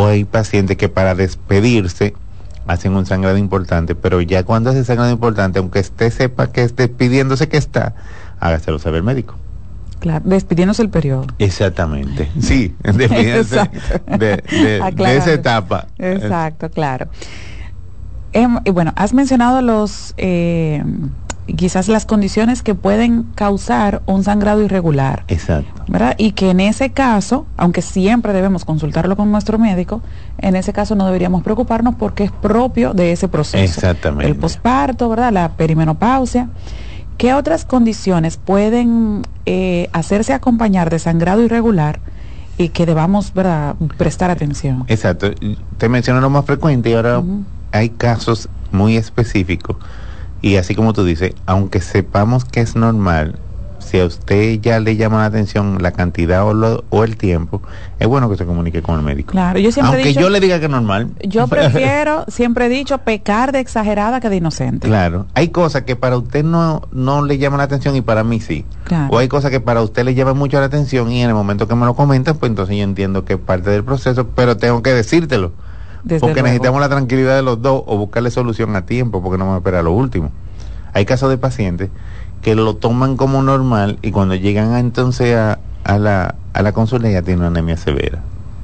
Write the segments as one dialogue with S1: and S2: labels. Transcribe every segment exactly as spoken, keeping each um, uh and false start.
S1: o hay pacientes que para despedirse hacen un sangrado importante, pero ya cuando hace sangrado importante, aunque usted sepa que esté pidiéndose que está, hágaselo saber el médico.
S2: Claro, despidiéndose el periodo.
S1: Exactamente, sí, despidiéndose de, de, de esa etapa.
S2: Exacto, claro. Eh, bueno, has mencionado los eh, quizás las condiciones que pueden causar un sangrado irregular.
S1: Exacto.
S2: ¿Verdad? Y que en ese caso, aunque siempre debemos consultarlo con nuestro médico, en ese caso no deberíamos preocuparnos porque es propio de ese proceso.
S1: Exactamente.
S2: El posparto, ¿verdad? La perimenopausia. ¿Qué otras condiciones pueden eh, hacerse acompañar de sangrado irregular y que debamos, ¿verdad?, prestar atención?
S1: Exacto. Te menciono lo más frecuente y ahora uh-huh. hay casos muy específicos. Y así como tú dices, aunque sepamos que es normal, si a usted ya le llama la atención la cantidad o, lo, o el tiempo, es bueno que se comunique con el médico.
S2: Claro, yo siempre
S1: aunque
S2: he dicho,
S1: yo le diga que es normal.
S2: Yo prefiero, siempre he dicho, pecar de exagerada que de inocente.
S1: Claro, hay cosas que para usted no, no le llaman la atención y para mí sí.
S2: Claro.
S1: O hay cosas que para usted le llaman mucho la atención y en el momento que me lo comentan, pues entonces yo entiendo que es parte del proceso, pero tengo que decírtelo. Desde porque luego. Necesitamos la tranquilidad de los dos o buscarle solución a tiempo, porque no me espera lo último. Hay casos de pacientes que lo toman como normal y cuando llegan a, entonces a, a la a la consulta ya tiene una anemia severa.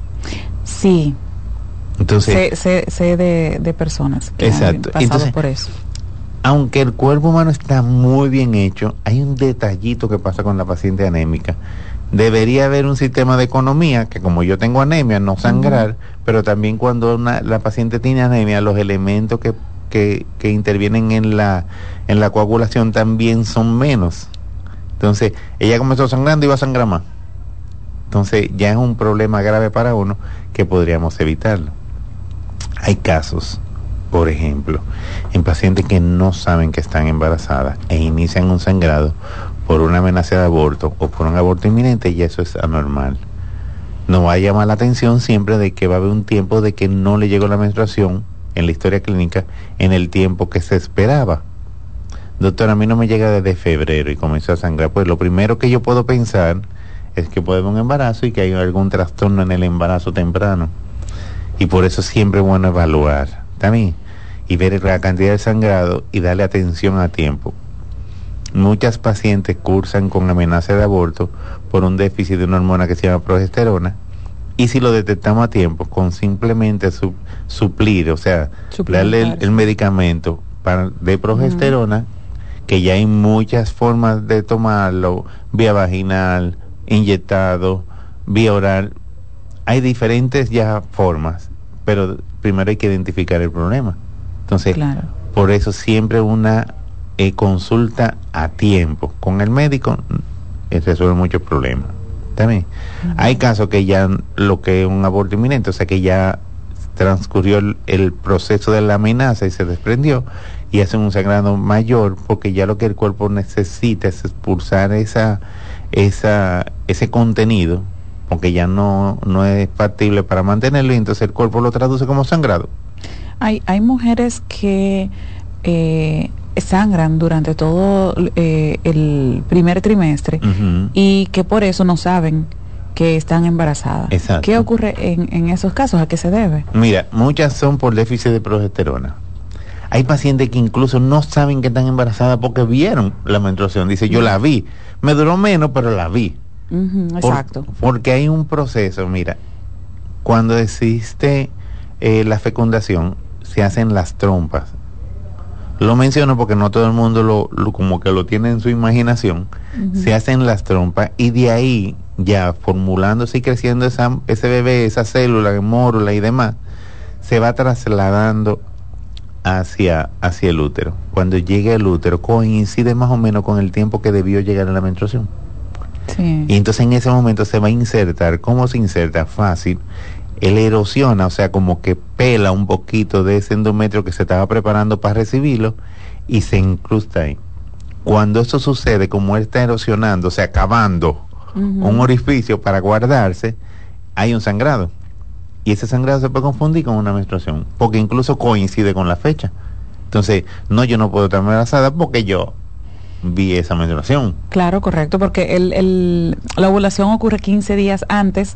S2: Sí.
S1: Entonces,
S2: sé, sé, sé de, de personas que
S1: exacto.
S2: han pasado
S1: entonces,
S2: por eso.
S1: Aunque el cuerpo humano está muy bien hecho, hay un detallito que pasa con la paciente anémica. Debería haber un sistema de economía que, como yo tengo anemia, no sangrar, uh-huh. pero también cuando una, la paciente tiene anemia, los elementos que Que, que intervienen en la en la coagulación también son menos. Entonces, ella comenzó sangrando y va a sangrar más. Entonces, ya es un problema grave para uno que podríamos evitarlo. Hay casos, por ejemplo, en pacientes que no saben que están embarazadas e inician un sangrado por una amenaza de aborto o por un aborto inminente, y eso es anormal. No va a llamar la atención siempre de que va a haber un tiempo de que no le llegó la menstruación en la historia clínica en el tiempo que se esperaba. Doctor, a mí no me llega desde febrero y comenzó a sangrar. Pues lo primero que yo puedo pensar es que puede haber un embarazo y que hay algún trastorno en el embarazo temprano. Y por eso siempre es bueno evaluar también y ver la cantidad de sangrado y darle atención a tiempo. Muchas pacientes cursan con amenaza de aborto por un déficit de una hormona que se llama progesterona. Y si lo detectamos a tiempo, con simplemente su, suplir, o sea, darle el, el medicamento para, de progesterona, uh-huh. que ya hay muchas formas de tomarlo, vía vaginal, inyectado, vía oral, hay diferentes ya formas, pero primero hay que identificar el problema. Entonces, claro. por eso siempre una eh, consulta a tiempo con el médico eh, resuelve muchos problemas. También. Uh-huh. Hay casos que ya lo que es un aborto inminente, o sea que ya transcurrió el, el proceso de la amenaza y se desprendió y hacen un sangrado mayor porque ya lo que el cuerpo necesita es expulsar esa esa ese contenido porque ya no no es factible para mantenerlo y entonces el cuerpo lo traduce como sangrado.
S2: Hay hay mujeres que eh, sangran durante todo eh, el primer trimestre uh-huh. y que por eso no saben que están embarazadas.
S1: Exacto.
S2: ¿Qué ocurre en, en esos casos? ¿A qué se debe?
S1: Mira, muchas son por déficit de progesterona. Hay pacientes que incluso no saben que están embarazadas porque vieron la menstruación. Dice, yo uh-huh. la vi. Me duró menos, pero la vi.
S2: Uh-huh, exacto.
S1: Por, porque hay un proceso, mira, cuando existe eh, la fecundación, se hacen las trompas. Lo menciono porque no todo el mundo lo, lo como que lo tiene en su imaginación. Uh-huh. Se hacen las trompas y de ahí ya formulándose y creciendo esa, ese bebé, esa célula, mórula y demás, se va trasladando hacia, hacia el útero. Cuando llega el útero coincide más o menos con el tiempo que debió llegar a la menstruación.
S2: Sí.
S1: Y entonces en ese momento se va a insertar. ¿Cómo se inserta? Fácil. Él erosiona, o sea, como que pela un poquito de ese endometrio que se estaba preparando para recibirlo y se incrusta ahí. Cuando eso sucede, como él está erosionando, o sea, cavando uh-huh. un orificio para guardarse, hay un sangrado. Y ese sangrado se puede confundir con una menstruación, porque incluso coincide con la fecha. Entonces, no, yo no puedo estar embarazada porque yo vi esa menstruación.
S2: Claro, correcto, porque el, el, la ovulación ocurre quince días antes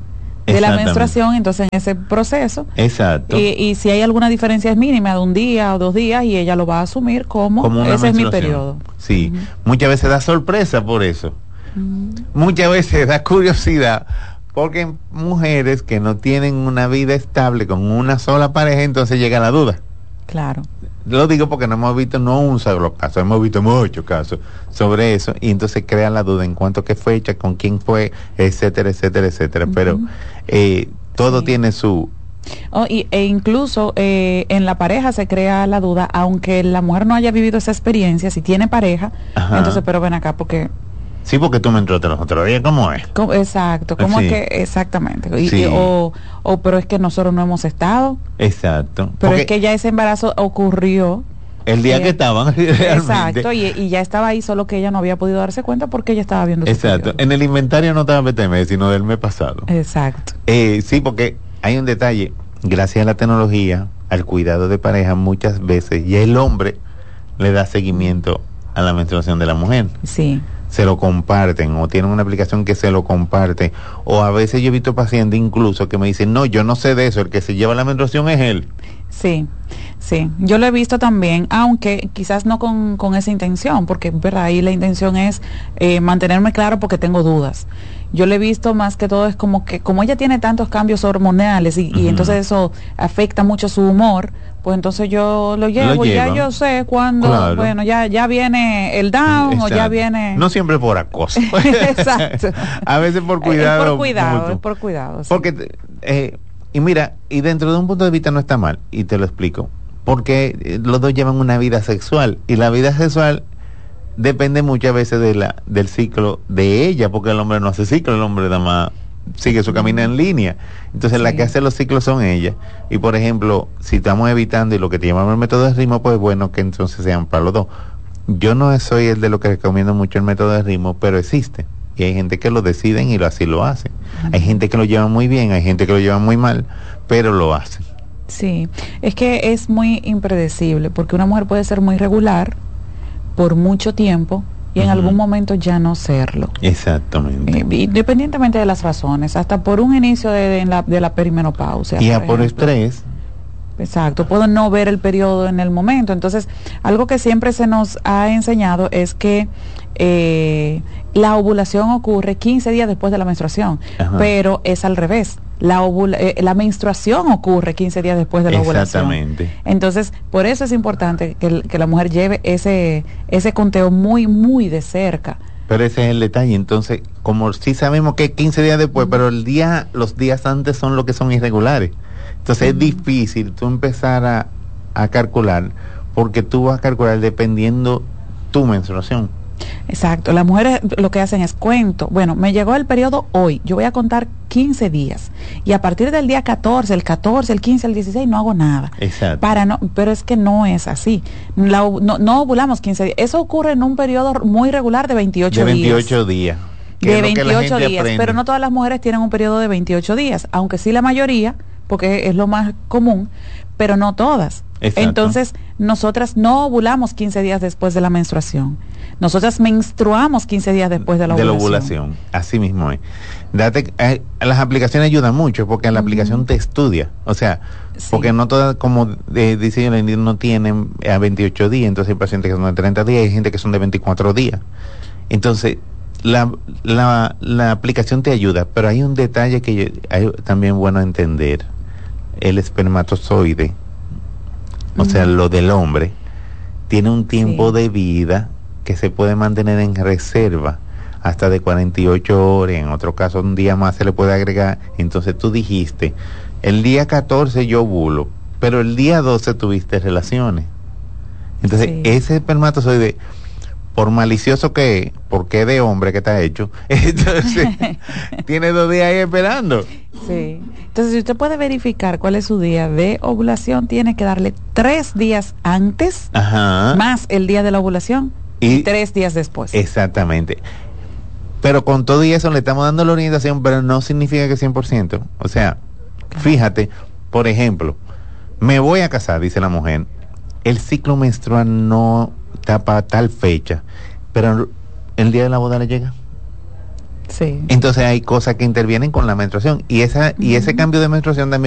S2: de la menstruación, entonces en ese proceso.
S1: Exacto.
S2: Y, y si hay alguna diferencia es mínima de un día o dos días y ella lo va a asumir como,
S1: como
S2: ese es mi periodo.
S1: Sí, uh-huh. Muchas veces da sorpresa por eso.
S2: Uh-huh.
S1: Muchas veces da curiosidad porque mujeres que no tienen una vida estable con una sola pareja, entonces llega la duda.
S2: Claro.
S1: Lo digo porque no hemos visto no un solo caso, hemos visto muchos casos sobre eso y entonces crea la duda en cuanto a qué fecha, con quién fue, etcétera, etcétera, etcétera. Uh-huh. Pero eh, todo sí. tiene su...
S2: Oh, y, e incluso eh, en la pareja se crea la duda, aunque la mujer no haya vivido esa experiencia, si tiene pareja, Ajá. entonces, pero ven acá, porque...
S1: Sí, porque tú me entraste los otros días, ¿cómo es?
S2: ¿Cómo? Exacto, ¿cómo sí. es que? Exactamente. Y,
S1: sí.
S2: y, o, o, pero es que nosotros no hemos estado.
S1: Exacto.
S2: Pero porque es que ya ese embarazo ocurrió.
S1: El día eh, que estaban, realmente.
S2: Exacto, y, y ya estaba ahí, solo que ella no había podido darse cuenta porque ella estaba viendo su
S1: Exacto, periodo. En el inventario no estaba B T M, sino del mes pasado.
S2: Exacto.
S1: Eh, sí, porque hay un detalle, gracias a la tecnología, al cuidado de pareja, muchas veces, y el hombre le da seguimiento a la menstruación de la mujer.
S2: Sí.
S1: Se lo comparten o tienen una aplicación que se lo comparte o a veces yo he visto pacientes incluso que me dicen no, yo no sé de eso, el que se lleva la menstruación es él.
S2: Sí, sí, yo lo he visto también, aunque quizás no con, con esa intención, porque verdad ahí la intención es eh, mantenerme claro porque tengo dudas. Yo lo he visto más que todo es como que como ella tiene tantos cambios hormonales y, uh-huh. y entonces eso afecta mucho su humor, pues entonces yo lo llevo
S1: lo
S2: y ya yo sé cuándo,
S1: claro.
S2: bueno, ya ya viene el down Exacto. o ya viene...
S1: No siempre por acoso.
S2: Exacto.
S1: A veces por cuidado.
S2: Es por cuidado, es por cuidado.
S1: Sí. Porque, eh, y mira, y dentro de un punto de vista no está mal, y te lo explico, porque los dos llevan una vida sexual, y la vida sexual depende muchas veces de la del ciclo de ella, porque el hombre no hace ciclo, el hombre nada más sigue su camino en línea. Entonces sí. La que hace los ciclos son ellas. Y por ejemplo, si estamos evitando y lo que te llamamos el método de ritmo, pues bueno que entonces sean para los dos. Yo no soy el de lo que recomiendo mucho el método de ritmo, pero existe. Y hay gente que lo deciden y lo, así lo hacen. Uh-huh. Hay gente que lo lleva muy bien, hay gente que lo lleva muy mal, pero lo hacen.
S2: Sí, es que es muy impredecible, porque una mujer puede ser muy regular por mucho tiempo y en uh-huh. algún momento ya no serlo.
S1: Exactamente.
S2: Eh, independientemente de las razones, hasta por un inicio de, de, la, de la perimenopausia.
S1: Y por, por estrés.
S2: Exacto, puedo no ver el periodo en el momento. Entonces, algo que siempre se nos ha enseñado es que eh, la ovulación ocurre quince días después de la menstruación, Ajá. pero es al revés. La, ovula, eh, la menstruación ocurre quince días después de la ovulación.
S1: Exactamente.
S2: Entonces, por eso es importante que, que la mujer lleve ese, ese conteo muy, muy de cerca.
S1: Pero ese es el detalle. Entonces, como sí sabemos que quince días después, uh-huh. pero el día, los días antes son los que son irregulares. Entonces uh-huh. es difícil tú empezar a, a calcular, porque tú vas a calcular dependiendo tu menstruación.
S2: Exacto, las mujeres lo que hacen es cuento, bueno, me llegó el periodo hoy, yo voy a contar quince días y a partir del día catorce, el catorce, el quince, el dieciséis no hago nada.
S1: Exacto.
S2: Para no, pero es que no es así. La, no, no ovulamos quince días, eso ocurre en un periodo muy regular de veintiocho días.
S1: De veintiocho días.
S2: De veintiocho días, aprende. Pero no todas las mujeres tienen un periodo de veintiocho días, aunque sí la mayoría, porque es lo más común, pero no todas.
S1: Exacto.
S2: Entonces, nosotras no ovulamos quince días después de la menstruación. Nosotras menstruamos quince días después de la ovulación.
S1: De la ovulación, así mismo es. Date, eh, las aplicaciones ayudan mucho porque en la uh-huh. aplicación te estudia. O sea, sí. porque no todas, como eh, dice yo, no tienen a veintiocho días. Entonces hay pacientes que son de treinta días y hay gente que son de veinticuatro días. Entonces, la, la, la aplicación te ayuda, pero hay un detalle que yo, hay también bueno entender. El espermatozoide, o uh-huh. sea, lo del hombre, tiene un tiempo sí. de vida que se puede mantener en reserva hasta de cuarenta y ocho horas, en otro caso un día más se le puede agregar. Entonces tú dijiste, el día catorce yo ovulo, pero el día doce tuviste relaciones. Entonces sí. ese espermatozoide, por malicioso que es, porque es de hombre que está hecho, entonces tiene dos días ahí esperando.
S2: Sí. Entonces, si usted puede verificar cuál es su día de ovulación, tiene que darle tres días antes,
S1: Ajá.
S2: más el día de la ovulación, y, y tres días después.
S1: Exactamente. Pero con todo y eso le estamos dando la orientación, pero no significa que cien por ciento. O sea, claro. Fíjate, por ejemplo, me voy a casar, dice la mujer, el ciclo menstrual no está para tal fecha, pero el día de la boda le llega.
S2: Sí.
S1: Entonces hay cosas que intervienen con la menstruación y esa uh-huh. y ese cambio de menstruación también